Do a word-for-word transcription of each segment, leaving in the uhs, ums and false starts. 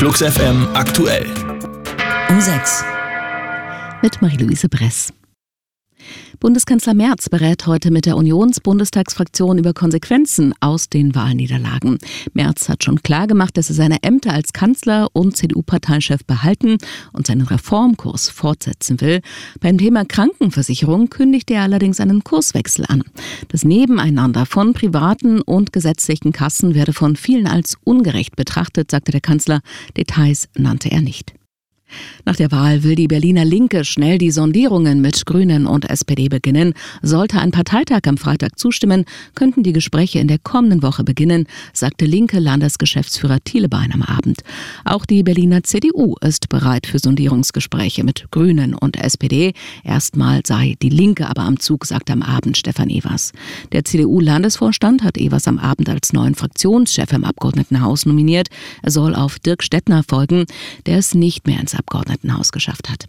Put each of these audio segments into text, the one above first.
Flux F M aktuell. Um sechs. Mit Marie-Louise Bress. Bundeskanzler Merz berät heute mit der Unions-Bundestagsfraktion über Konsequenzen aus den Wahlniederlagen. Merz hat schon klargemacht, dass er seine Ämter als Kanzler und C D U-Parteichef behalten und seinen Reformkurs fortsetzen will. Beim Thema Krankenversicherung kündigte er allerdings einen Kurswechsel an. Das Nebeneinander von privaten und gesetzlichen Kassen werde von vielen als ungerecht betrachtet, sagte der Kanzler. Details nannte er nicht. Nach der Wahl will die Berliner Linke schnell die Sondierungen mit Grünen und S P D beginnen. Sollte ein Parteitag am Freitag zustimmen, könnten die Gespräche in der kommenden Woche beginnen, sagte linke Landesgeschäftsführer Thielebein am Abend. Auch die Berliner C D U ist bereit für Sondierungsgespräche mit Grünen und S P D. Erstmal sei die Linke aber am Zug, sagte am Abend Stefan Evers. Der C D U-Landesvorstand hat Evers am Abend als neuen Fraktionschef im Abgeordnetenhaus nominiert. Er soll auf Dirk Stettner folgen, der es nicht mehr ins Abgeordnetenhaus geschafft hat.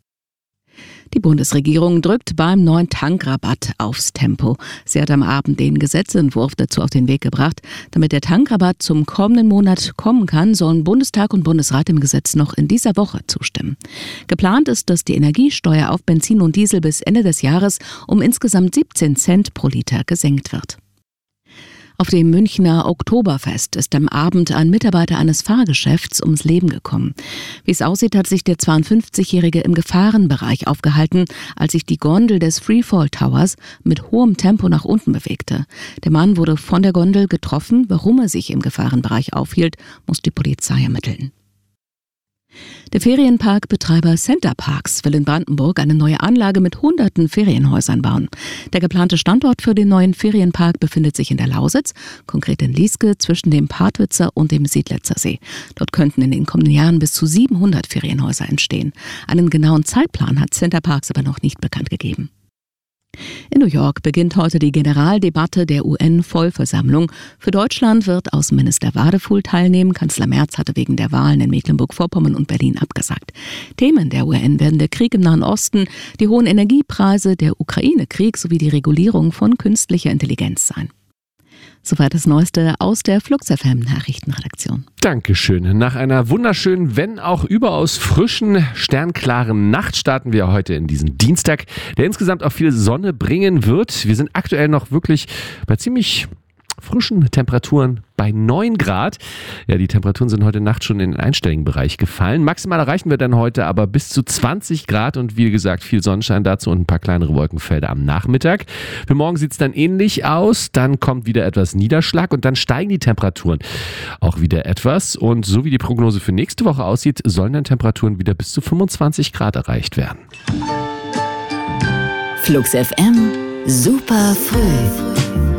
Die Bundesregierung drückt beim neuen Tankrabatt aufs Tempo. Sie hat am Abend den Gesetzentwurf dazu auf den Weg gebracht. Damit der Tankrabatt zum kommenden Monat kommen kann, sollen Bundestag und Bundesrat dem Gesetz noch in dieser Woche zustimmen. Geplant ist, dass die Energiesteuer auf Benzin und Diesel bis Ende des Jahres um insgesamt siebzehn Cent pro Liter gesenkt wird. Auf dem Münchner Oktoberfest ist am Abend ein Mitarbeiter eines Fahrgeschäfts ums Leben gekommen. Wie es aussieht, hat sich der zweiundfünfzigjährige im Gefahrenbereich aufgehalten, als sich die Gondel des Freefall Towers mit hohem Tempo nach unten bewegte. Der Mann wurde von der Gondel getroffen. Warum er sich im Gefahrenbereich aufhielt, muss die Polizei ermitteln. Der Ferienparkbetreiber Center Parks will in Brandenburg eine neue Anlage mit hunderten Ferienhäusern bauen. Der geplante Standort für den neuen Ferienpark befindet sich in der Lausitz, konkret in Lieske zwischen dem Partwitzer und dem Siedletzer See. Dort könnten in den kommenden Jahren bis zu siebenhundert Ferienhäuser entstehen. Einen genauen Zeitplan hat Center Parks aber noch nicht bekannt gegeben. In New York beginnt heute die Generaldebatte der U N-Vollversammlung. Für Deutschland wird Außenminister Wadefuhl teilnehmen. Kanzler Merz hatte wegen der Wahlen in Mecklenburg-Vorpommern und Berlin abgesagt. Themen der U N werden der Krieg im Nahen Osten, die hohen Energiepreise, der Ukraine-Krieg sowie die Regulierung von künstlicher Intelligenz sein. Soweit das Neueste aus der Flux F M Nachrichtenredaktion. Dankeschön. Nach einer wunderschönen, wenn auch überaus frischen, sternklaren Nacht starten wir heute in diesen Dienstag, der insgesamt auch viel Sonne bringen wird. Wir sind aktuell noch wirklich bei ziemlich frischen Temperaturen bei neun Grad. Ja, die Temperaturen sind heute Nacht schon in den einstelligen Bereich gefallen. Maximal erreichen wir dann heute aber bis zu zwanzig Grad und wie gesagt viel Sonnenschein dazu und ein paar kleinere Wolkenfelder am Nachmittag. Für morgen sieht es dann ähnlich aus. Dann kommt wieder etwas Niederschlag und dann steigen die Temperaturen auch wieder etwas. Und so wie die Prognose für nächste Woche aussieht, sollen dann Temperaturen wieder bis zu fünfundzwanzig Grad erreicht werden. Flux F M, super früh.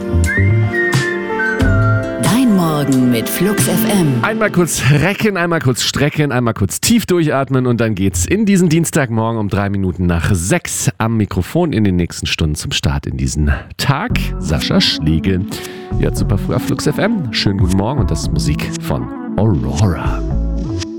Morgen mit Flux F M. Einmal kurz recken, einmal kurz strecken, einmal kurz tief durchatmen und dann geht's in diesen Dienstagmorgen um drei Minuten nach sechs am Mikrofon in den nächsten Stunden zum Start in diesen Tag. Sascha Schlegel. Ja, super früh auf Flux F M. Schönen guten Morgen und das ist Musik von Aurora.